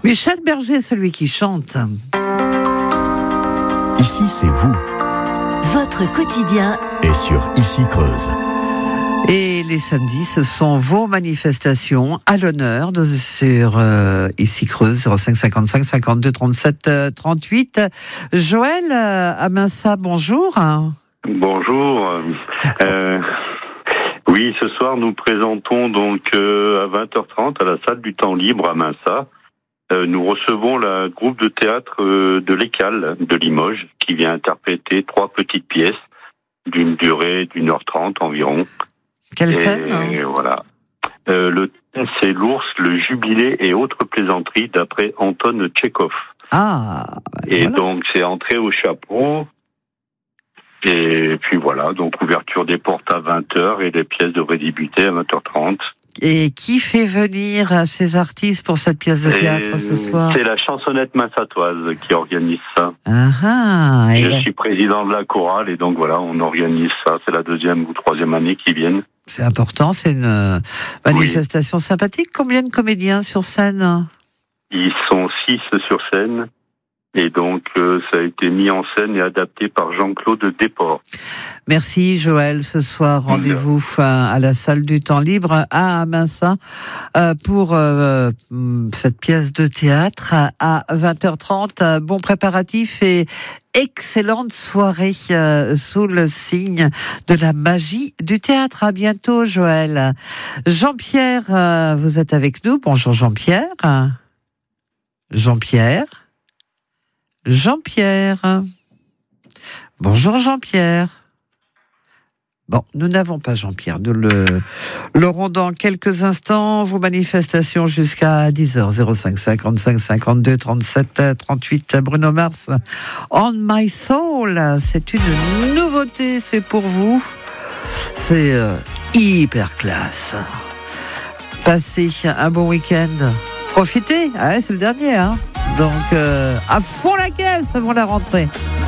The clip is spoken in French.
Michel Berger, celui qui chante. Ici, c'est vous. Votre quotidien Et sur Ici Creuse. Et les samedis, ce sont vos manifestations à l'honneur sur Ici Creuse, 05 55 52 37 38. Joël Aminsa, bonjour. Bonjour. Oui, ce soir, nous présentons donc à 20h30 à la salle du temps libre à Minsa. Nous recevons le groupe de théâtre de l'Écale de Limoges qui vient interpréter 3 petites pièces d'une durée d'1h30 environ. Quel thème ? Et voilà. Le thème, c'est l'ours, le jubilé et autres plaisanteries d'après Anton Tchekhov. Ah. Et voilà. donc, c'est entrée au chapeau. Et puis voilà, donc ouverture des portes à 20h et les pièces devraient débuter à 20h30. Et qui fait venir ces artistes pour cette pièce de théâtre ce soir ? C'est la chansonnette massatoise qui organise ça. Ah, Je suis président de la chorale et donc voilà, on organise ça. C'est la 2e ou 3e année qui viennent. c'est important, c'est une manifestation sympathique. Combien de comédiens sur scène ? Ils sont 6 sur scène. Et donc, ça a été mis en scène et adapté par Jean-Claude Desport. Merci Joël. Ce soir, rendez-vous à la salle du temps libre à Aminsa pour cette pièce de théâtre à 20h30. Bon préparatif et excellente soirée sous le signe de la magie du théâtre. À bientôt Joël. Jean-Pierre, vous êtes avec nous. Bonjour Jean-Pierre. Jean-Pierre. Bonjour Jean-Pierre. Bon, nous n'avons pas Jean-Pierre. Nous l'aurons dans quelques instants. Vos manifestations jusqu'à 10h. 05 55 52 37 38. Bruno Mars. On My Soul. C'est une nouveauté. C'est pour vous. C'est hyper classe. Passez un bon week-end. Profitez. Ah ouais, c'est le dernier, hein. Donc, à fond la caisse avant la rentrée.